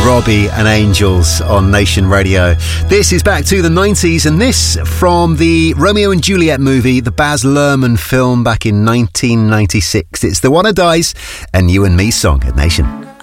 Robbie and Angels on Nation Radio. This is back to the 90s, and this from the Romeo and Juliet movie, the Baz Luhrmann film back in 1996. It's the One Who Dies and You and Me song at Nation.